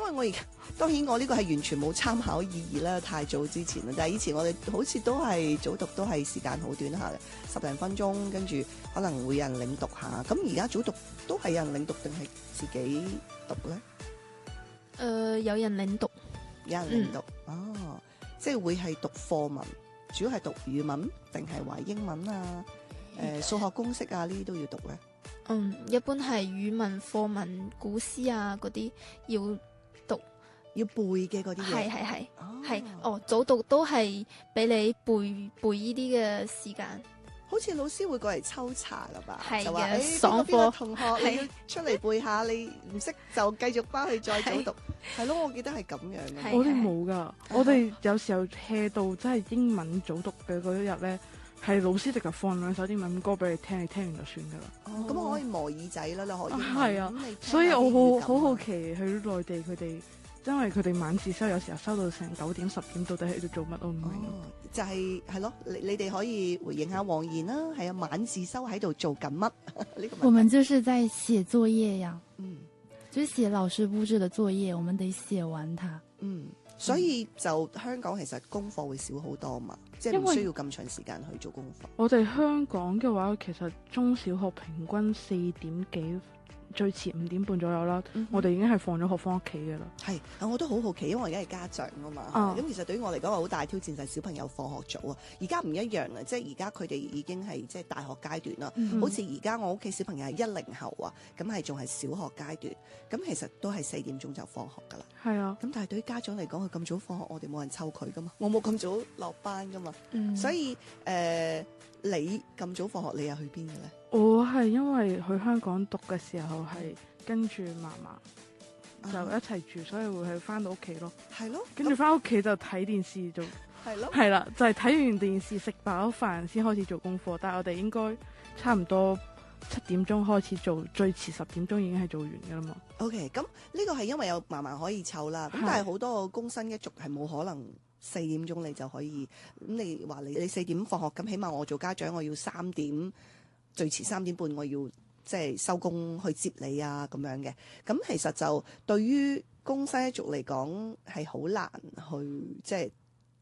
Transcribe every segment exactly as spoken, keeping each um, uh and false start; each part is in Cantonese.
為我而家當然我呢個係完全冇參考意義啦，太早之前啦。但係以前我哋好似都係早讀，都係時間好短下嘅，十零分鐘，跟住可能會有人領讀下。咁而家早讀都係有人領讀定係自己讀咧？ 誒、呃，有人領讀， 有人領讀、嗯、哦，即係會係讀課文，主要係讀語文定係話英文啊？誒、呃，數學公式啊呢啲都要讀咧？ 嗯，一般係語文、課文、古詩啊嗰啲要讀， 要背嘅嗰啲嘢。 係係係係哦，早讀都係俾你背背呢啲嘅時間。 好似老師會過嚟抽查㗎吧？ 係就話誒， 爽課邊個同學你要出嚟背下，你唔識就繼續翻去再早讀。係咯，我記得係咁樣嘅。 我哋冇㗎，我哋有時候 hea 到真係英文早讀嘅嗰一日咧。係老師直頭放兩首英文歌俾你聽，你聽完就算噶啦。 哦，咁我可以磨耳仔啦，你可以。 係啊，所以我好好好奇去內地佢哋，因為佢哋晚自修有時候收到成九點十點，到底喺度做乜我唔明。 哦，就係係咯，你你哋可以回應下黃言啦，係啊，晚自修喺度做緊乜？呢個我們就是在寫作業呀， 嗯， 就是寫老師佈置的作業，我們得寫完它。 嗯。所以就香港其實功課會少好多嘛，即係唔需要咁長時間去做功課。 我哋香港嘅話，其實中小學平均四點幾，最遲五點半左右啦，嗯、我哋已經係放咗學翻屋企嘅啦。 係，我都好好奇，因為我而家係家長啊嘛。咁、哦、其實對於我嚟講，好大挑戰就係小朋友放學早啊。而家唔一樣啊，即係而家佢哋已經係即係大學階段啦。嗯、好似而家我屋企小朋友係一零後啊，咁係仲係小學階段，咁其實都係四點鐘就放學㗎啦。 係啊。 咁但係對於家長嚟講，佢咁早放學，我哋冇人湊佢㗎嘛，我冇咁早落班㗎嘛。嗯、所以誒、呃，你咁早放學，你又去邊嘅咧？ 我係因為去香港讀嘅時候係跟住嫲嫲就一齊住，所以會去翻到屋企咯。係咯，跟住翻屋企就睇電視做。係咯，係啦，就係、是、睇完電視食飽飯先開始做功課。但係我哋應該差唔多七點鐘開始做，最遲十點鐘已經係做完噶啦嘛。OK， 咁呢個係因為有嫲嫲可以湊啦。咁但係好多個工薪一族係冇可能四點鐘你就可以。咁你話你你四點放學，咁起碼我做家長我要三點。最遲三點半我要即係收工去接你啊咁樣嘅，咁其實就對於工薪一族嚟講係好難去即係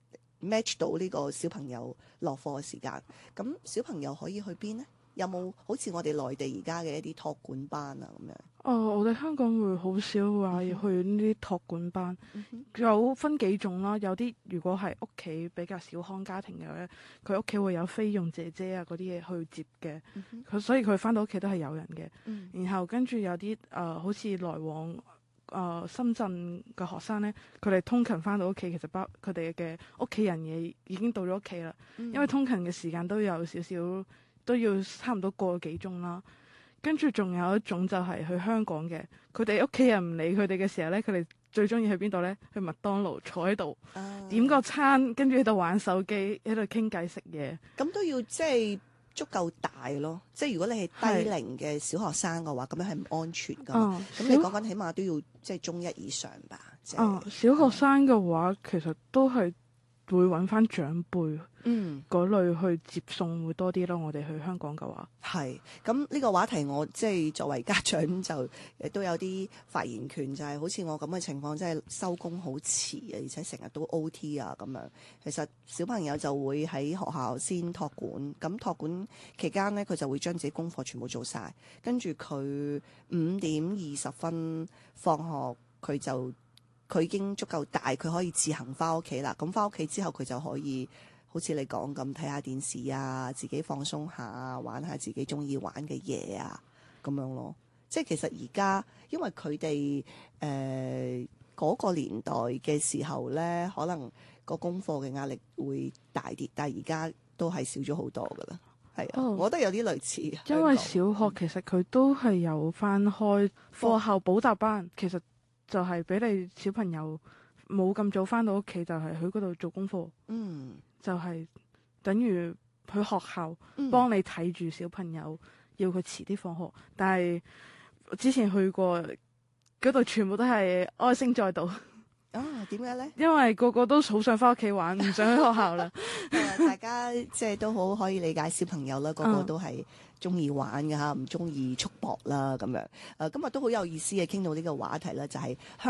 match 到呢個小朋友落課嘅時間。咁小朋友可以去邊呢？有冇好似我哋內地而家嘅一啲託管班啊咁樣？哦，我哋香港會好少話要去呢啲託管班，嗯、有分幾種啦。有啲如果係屋企比較小康家庭嘅咧，佢屋企會有菲傭姐姐啊嗰啲嘢去接嘅，佢、嗯、所以佢翻到屋企都係有人嘅。嗯、然後跟住有啲誒、呃、好似來往誒、呃、深圳嘅學生咧，佢哋通勤翻到屋企，其實包佢哋嘅屋企人嘢已經到咗屋企啦，嗯、因為通勤嘅時間都有少少。都要差唔多個幾鐘啦，跟住仲有一種就係去香港嘅，佢哋屋企人唔理佢哋嘅時候咧，佢哋最中意去邊度咧？去麥當勞坐喺度，啊、點個餐，跟住喺度玩手機，喺度傾偈食嘢。咁都要即係足夠大咯，即係如果你係低齡嘅小學生嘅話，咁樣係唔安全噶嘛。咁、嗯、你講緊起碼都要即係中一以上吧。即係、嗯，小學生嘅話其實都係會揾翻長輩。嗯，嗰類去接送會多啲咯。我哋去香港嘅話，係咁呢個話題我，我即係作為家長就亦都有啲發言權，就係、是、好似我咁嘅情況，即係收工好遲啊，而且成日都 O T 啊咁樣。其實小朋友就會喺學校先託管，咁託管期間呢，佢就會將自己功課全部做晒，跟住佢五點二十分放學，佢就佢已經足夠大，佢可以自行翻屋企啦。咁翻屋企之後，佢就可以。好似你講咁睇下電視啊，自己放鬆下，玩下自己中意玩嘅嘢啊，咁樣咯。即係其實而家因為佢哋誒嗰個年代嘅時候咧，可能個功課嘅壓力會大啲，但係而家都係少咗好多噶啦。係啊，哦、我覺得有啲類似。因為小學其實佢都係有翻開課後補習班，其實就係俾你小朋友冇咁早翻到屋企，就係去嗰度做功課。嗯。就係等於去學校幫你睇住小朋友，嗯、要佢遲啲放學。但係之前去過嗰度，全部都係哀聲載道。啊，點解咧？因為個個都好想翻屋企玩，唔想去學校啦。大家即係都好可以理解小朋友啦，個個都係中意玩㗎吓，唔中意束縛啦咁樣。誒、呃，今日都好有意思嘅，傾到呢個話題啦，就係、是、香